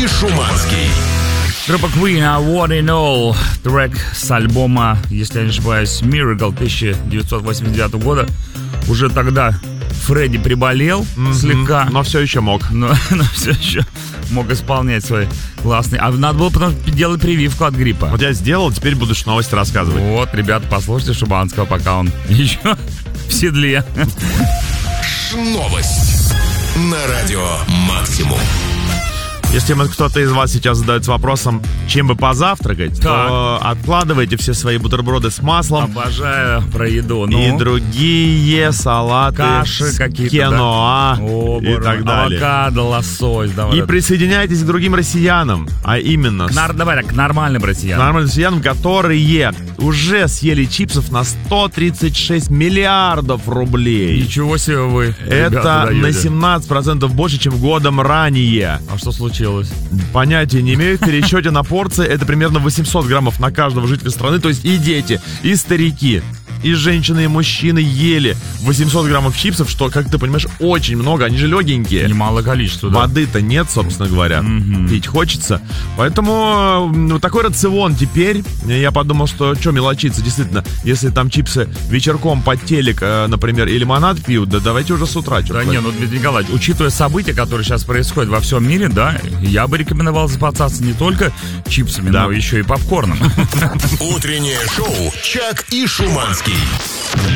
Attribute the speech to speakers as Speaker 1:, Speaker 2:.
Speaker 1: и Шуманский.
Speaker 2: Группа Queen, I Want It All, трек с альбома, если я не ошибаюсь, Miracle 1989 года. Уже тогда Фредди приболел слегка.
Speaker 3: Но все еще мог.
Speaker 2: Но все еще мог исполнять свои классные. А надо было потом делать прививку от гриппа.
Speaker 3: Вот я сделал, теперь будешь новости рассказывать.
Speaker 2: Вот, ребята, послушайте Шуманского, пока он еще в седле.
Speaker 1: Новость на радио «Максимум».
Speaker 3: Если кто-то из вас сейчас задается вопросом, чем бы позавтракать, то откладывайте все свои бутерброды с маслом.
Speaker 2: Обожаю про еду.
Speaker 3: И другие салаты,
Speaker 2: каши какие-то,
Speaker 3: киноа и так далее.
Speaker 2: Авокадо, лосось.
Speaker 3: И присоединяйтесь к другим россиянам, а именно
Speaker 2: к нормальным россиянам.
Speaker 3: К нормальным россиянам, которые уже съели чипсов на 136 миллиардов рублей.
Speaker 2: Ничего себе вы,
Speaker 3: это на 17% больше, чем годом ранее.
Speaker 2: А что случилось?
Speaker 3: Понятия не имею. В пересчете на порции это примерно 800 граммов на каждого жителя страны. То есть и дети, и старики, и женщины, и мужчины ели 800 граммов чипсов, что, как ты понимаешь, очень много. Они же легенькие.
Speaker 2: Немало количества, да.
Speaker 3: Воды-то нет, собственно говоря. Пить хочется. Поэтому такой рацион теперь. Я подумал, что мелочиться. Действительно, если там чипсы вечерком под телек, например, и лимонад пьют, да давайте уже с утра.
Speaker 2: Да не, Дмитрий Николаевич, учитывая события, которые сейчас происходят во всем мире, да, я бы рекомендовал запасаться не только чипсами, но еще и попкорном.
Speaker 1: Утреннее шоу «Чак и Шуманский».